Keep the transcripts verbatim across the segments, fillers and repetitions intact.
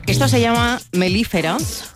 Esto se llama Melífera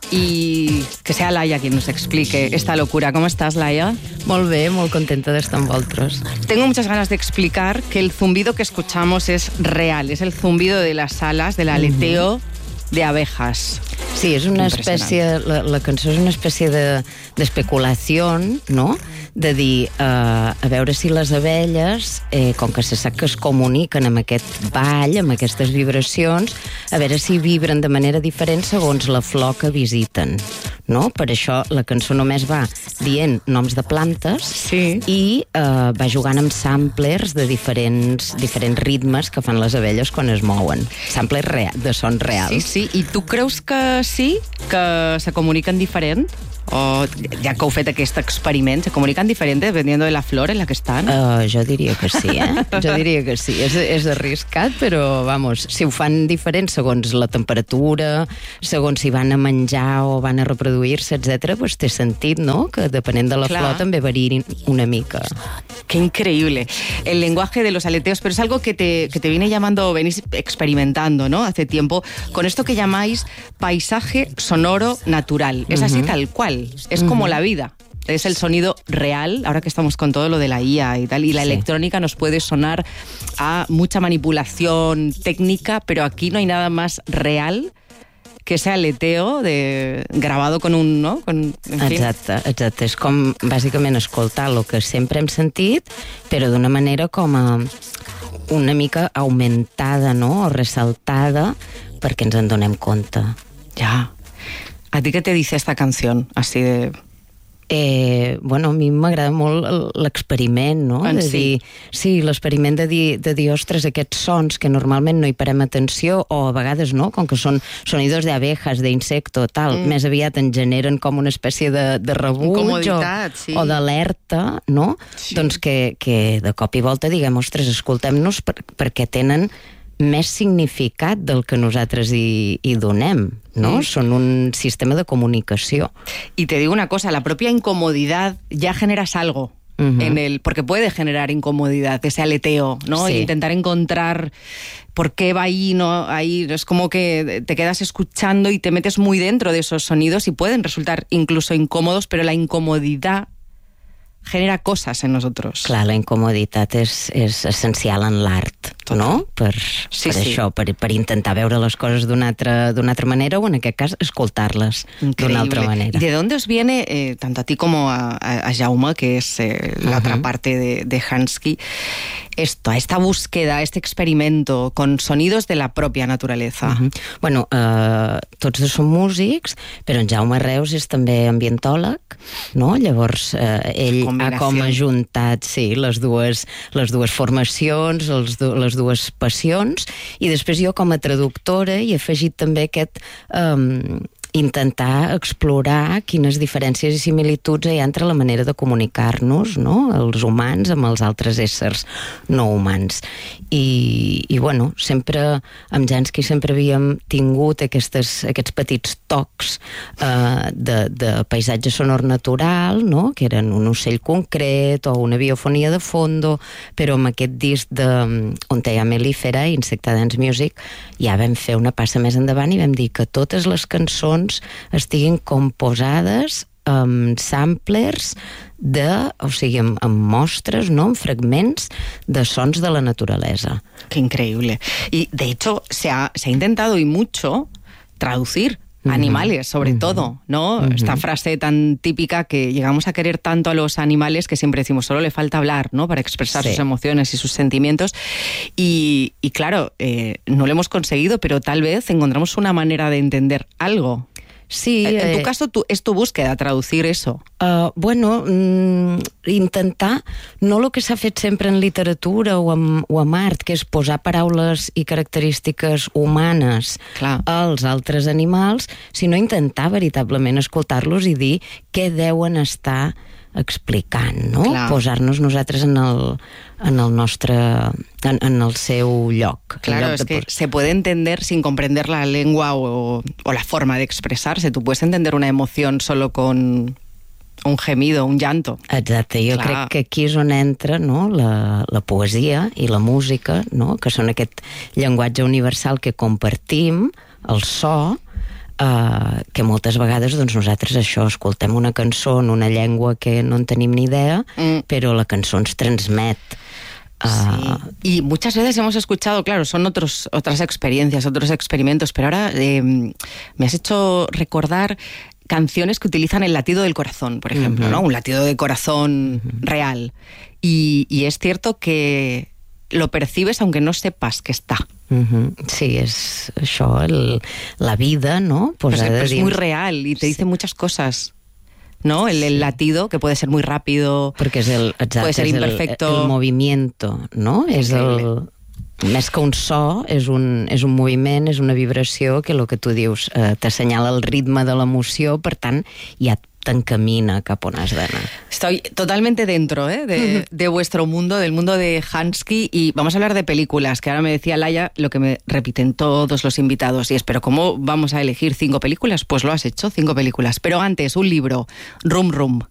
y que sea Laia quien nos explique esta locura. ¿Cómo estás, Laia? Molt bé, molt contenta d'estar amb vosaltres. Tengo muchas ganas de explicar que el zumbido que escuchamos es real, es el zumbido de las alas, del aleteo uh-huh. de abejas. Sí, és una espècie, la, la cançó és una espècie de, d'especulació, no?, de dir, eh, a veure si les abelles, eh, com que se sap que es comuniquen amb aquest ball, amb aquestes vibracions, a veure si vibren de manera diferent segons la flor que visiten, no? Per això la cançó només va dient noms de plantes sí. i eh, va jugant amb samplers de diferents, diferents ritmes que fan les abelles quan es mouen. Samplers real, de sons reals. Sí, sí. I tu creus que sí? Que se comuniquen diferent? O ja que heu fet aquest experiment, se comuniquen diferent dependiendo de la flor en la que estan? Uh, jo diria que sí, eh? Jo diria que sí. És, és arriscat, però, vamos, si ho fan diferent segons la temperatura, segons si van a menjar o van a reproduir-se, etcètera, pues té sentit, no?, que depenent de la Clar. flor també variïn una mica. Qué increíble. El lenguaje de los aleteos, pero es algo que te, que te viene llamando, venís experimentando, ¿no?, hace tiempo, con esto que llamáis paisaje sonoro natural. Es así, uh-huh. tal cual. Es uh-huh. como la vida. Es el sonido real, ahora que estamos con todo lo de la I A y tal, y la sí. electrónica nos puede sonar a mucha manipulación técnica, pero aquí no hay nada más real que ese aleteo de, grabado con un... No? Con, en fin. Exacte, exacte. És com, bàsicament, escoltar el que sempre hem sentit, però d'una manera com a una mica augmentada, no?, o ressaltada, perquè ens en donem compte. Ja. ¿A ti qué te dice esta canción? Así de... Eh, bueno, a mi m'agrada molt l'experiment, no? En de sí. dir, sí, l'experiment de dir, de dir, ostres, aquests sons que normalment no hi parem atenció, o a vegades no, com que són sonidos de abejas, d'insecto, tal, mm. més aviat en generen com una espècie de, de rebuig o, sí. o d'alerta, no? Sí. Doncs que, que de cop i volta diguem, ostres, escoltem-nos per, perquè tenen més significat del que nosaltres hi, hi donem, ¿no? Mm. Son un sistema de comunicació. Y te digo una cosa, la propia incomodidad ya generas algo. Uh-huh. En el, porque puede generar incomodidad, ese aleteo, ¿no? Sí. E intentar encontrar por qué va ahí, no ahí. Es como que te quedas escuchando y te metes muy dentro de esos sonidos y pueden resultar incluso incómodos, pero la incomodidad genera cosas en nosotros. Clar, la incomoditat és, és essencial en l'art, no? Per, sí, per sí. això, per, per intentar veure les coses d'una altra, d'una altra manera o, en aquest cas, escoltar-les d'una altra manera. ¿Y de dónde os viene, eh, tanto a ti como a, a, a Jaume, que es eh, la uh-huh. otra parte de, de Hansky, esto, esta búsqueda, este experimento con sonidos de la propia naturaleza? Uh-huh. Bueno, eh, tots dos som músics, però en Jaume Reus és també ambientòleg, no? Llavors, eh, ell ha com ajuntat, sí, les dues, les dues formacions, els du, les dues passions, i després jo com a traductora hi he afegit també aquest... Um, intentar explorar quines diferències i similituds hi ha entre la manera de comunicar-nos, no?, els humans amb els altres éssers no humans. I, i bueno, sempre, amb Jansky sempre havíem tingut aquestes, aquests petits tocs eh, de, de paisatge sonor natural, no?, que eren un ocell concret o una biofonia de fondo, però amb aquest disc de, on hi ha Melífera, Insecta Dance Music, ja vam fer una passa més endavant i vam dir que totes les cançons estiguin composades amb samplers de, o sigui, amb, amb mostres, no?, amb fragments de sons de la naturalesa. Qué increíble. Y de hecho se ha, se ha intentado y mucho traducir animales, sobre uh-huh. todo, ¿no? Uh-huh. Esta frase tan típica que llegamos a querer tanto a los animales que siempre decimos, solo le falta hablar, ¿no?, para expresar sí. sus emociones y sus sentimientos. Y, y claro, eh, no lo hemos conseguido, pero tal vez encontramos una manera de entender algo. Sí, en eh, tu caso, tu, es tu búsqueda, traducir eso. Uh, bueno, mm, intentar, no el que s'ha fet sempre en literatura o amb, o amb art, que és posar paraules i característiques humanes Clar. als altres animals, sinó intentar veritablement escoltar-los i dir què deuen estar explicant, no? Clar. Posar-nos nosaltres en el, en el nostre... En, en el seu lloc. Claro, lloc es que por... se puede entender sin comprender la lengua o, o la forma de expresarse. Tú puedes entender una emoción solo con un gemido, un llanto. Exacte, jo Clar. crec que aquí és on entra, no?, la, la poesia i la música, no?, que són aquest llenguatge universal que compartim, el so, uh, que moltes vegades doncs, nosaltres això, escoltem una cançó en una llengua que no en tenim ni idea, mm. però la cançó ens transmet. Uh, sí. Y muchas veces hemos escuchado, claro, son otros, otras experiencias, otros experimentos, pero ahora eh, me has hecho recordar canciones que utilizan el latido del corazón, por ejemplo, uh-huh. ¿no? Un latido de corazón uh-huh. real. Y, y es cierto que lo percibes aunque no sepas que está. Uh-huh. Sí, és això, el, la vida, ¿no? Pues pero, pero es muy real y te dice sí. muchas cosas. ¿No? El, el latido, que puede ser muy rápido, porque és el, exacte, puede ser imperfecto. El, el movimiento, ¿no? És el... Més que un so, és un, és un moviment, és una vibració que el que tu dius eh, t'assenyala el ritme de l'emoció, per tant, ja t'encamina cap on has d'anar. Estoy totalmente dentro ¿eh? de, uh-huh. de vuestro mundo, del mundo de Hansky, y vamos a hablar de películas, que ahora me decía Laia lo que me repiten todos los invitados, y es, ¿pero cómo vamos a elegir cinco películas? Pues lo has hecho, cinco películas. Pero antes, un libro, Rum Rum.